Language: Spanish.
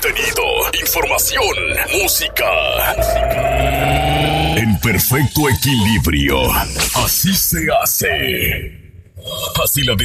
contenido, información, música. En perfecto equilibrio. Así se hace. Así la